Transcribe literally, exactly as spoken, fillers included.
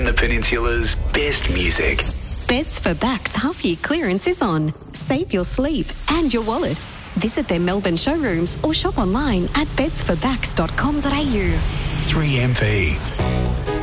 the Peninsula's best music. Beds for Backs half-year clearance is on. Save your sleep and your wallet. Visit their Melbourne showrooms or shop online at beds for backs dot com dot a u. three M P.